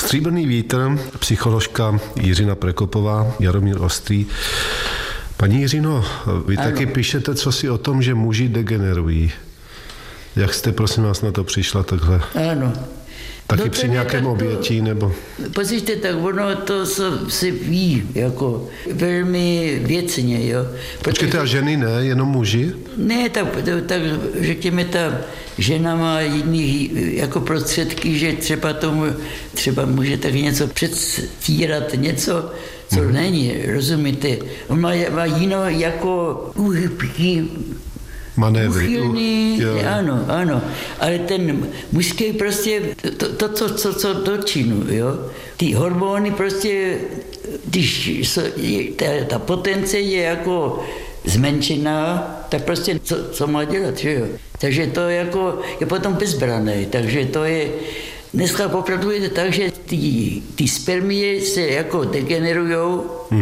Stříbrný vítr, psycholožka Jiřina Prekopová, Jaromír Ostrý. Paní Jiřino, vy taky píšete cosi o tom, že muži degenerují. Jak jste, prosím vás, na to přišla takhle? Ano. Taky při nějakém obětí, nebo? Pozřiďte, tak ono to se ví, jako velmi věcně, jo. Počkejte, a ženy ne, jenom muži? Ne, tak řekněme, ta žena má jiný jako prostředky, že třeba může taky něco předstírat, něco, co není, rozumíte? On má jinou jako úhybky, manévry. Ano. Ale ten mužský prostě, co do činu, jo. Ty hormony prostě, když ta potence je jako zmenšená, tak prostě co má dělat, že jo. Takže to jako je potom bezbrané, takže to je, dneska opravdu je tak, že ty spermie se jako degenerujou,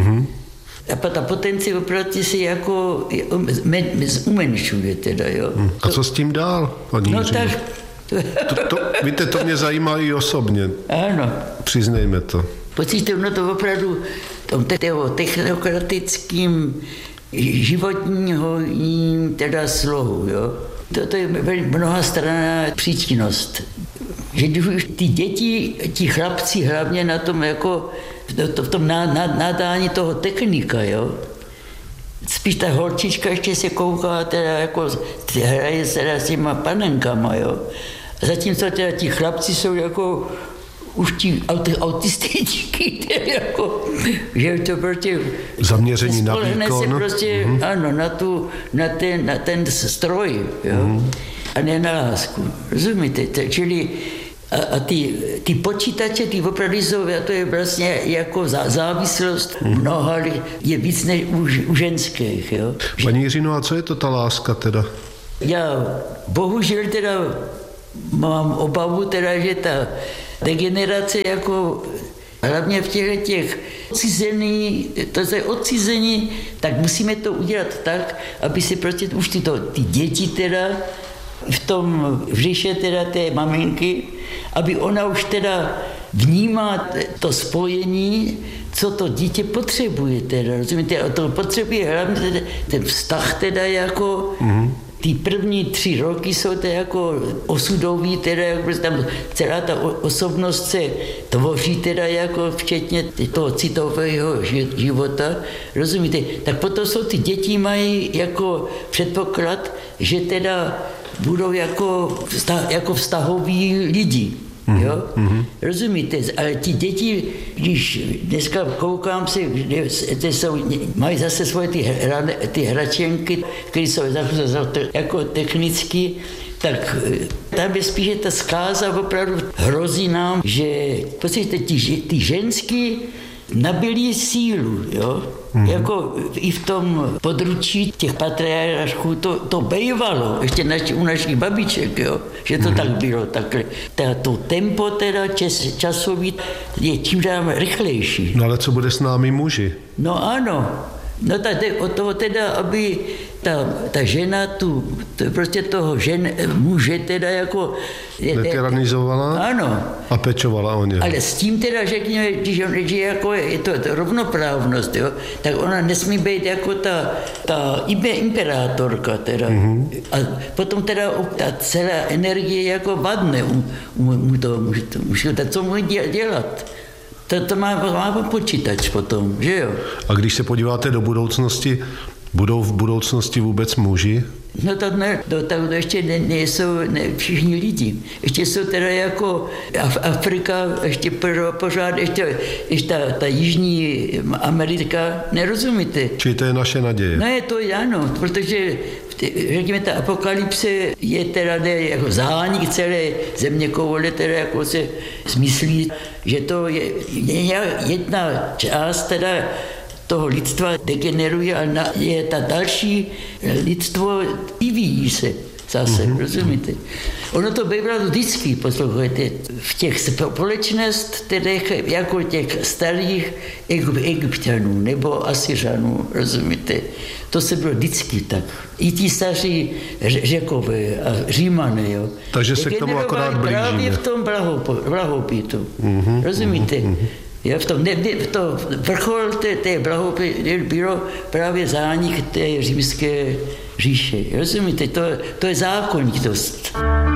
a ta potence opravdu se jako umenšuje teda, jo. A co s tím dál, paní Jiřino? Víte, to mě zajímá i osobně. Ano. Přiznejme to. Pocítíte, ono to opravdu technokratickým životního teda slohu, jo. To je mnohastranná příčinnost. Že už ty děti, ti chlapci hlavně na tom jako v tom nadání toho technika, jo. Spíš ta holčička ještě se kouká, teda jako hraje se s těma panenkama, jo. A zatímco teda ti chlapci jsou jako už ti autističky, jako, že to prostě zaměření na výkon. Se prostě, ano, na ten stroj, jo. A ne na lásku. Rozumíte? Čili a ty počítače, ty opravdu jsou, to je vlastně jako závislost mnoha, je víc než u ženských, jo. Paní Jiřino, a co je to ta láska teda? Já bohužel teda mám obavu teda, že ta degenerace jako hlavně v těch odcizení, tak musíme to udělat tak, aby se prostě už ty děti teda v břiše teda té maminky, aby ona už teda vnímá to spojení, co to dítě potřebuje teda, rozumíte? A to potřebuje hlavně ten vztah teda jako ty první 3 roky jsou to jako osudový, teda jako tam celá ta osobnost se tvoří teda jako včetně toho citového života, rozumíte? Tak potom jsou ty děti mají jako předpoklad, že teda budou jako vztahoví lidi. Jo? Rozumíte? Ale ti děti, když dneska koukám se, mají zase svoje ty hračenky, které jsou jako technicky, tak tam je spíše ta zkáza opravdu hrozí nám, že prostě ty ženský nabili sílu, jo? Jako i v tom područí těch patriarchů to bývalo, ještě u našich babiček, jo? Že to tak bylo takhle. To tempo teda časový je čím dál rychlejší. No ale co bude s námi muži? No ano. No tak o toho teda, aby ta žena prostě toho muže teda jako netyranizovala? Ano. A pečovala o ně. Ale s tím teda řekněme, že jako je to rovnoprávnost, jo, tak ona nesmí být jako ta imperátorka teda. A potom teda ta celá energie jako vadne u toho muže. Co může dělat? To má počítač potom, že jo? A když se podíváte do budoucnosti, budou v budoucnosti vůbec muži? No tak ne, to ještě nejsou všichni lidi. Ještě jsou teda jako Afrika, ještě pořád, ještě ta Jižní Amerika, nerozumíte? Čili to je naše naděje? No je to ano, protože řekněme, ta apokalypse je teda jako zánik celé zeměkoule, teda jako se smyslí, že to je jedna část teda toho lidstva degeneruje a je ta další lidstvo vyvíjí se. zase, rozumíte? Ono to bývalo vždycky, poslouchejte, v těch společnostech, jako těch starých Egypťanů nebo Asyřanů, rozumíte? To se bylo vždycky tak. I ti staří Řekové a Římané, jo. Takže se k tomu akorát blížíme. Právě v tom blahobytu, rozumíte? Jo, v tom vrchol té blahobytu bylo právě zánik té římské říše. Rozumíte? To je zákonitost.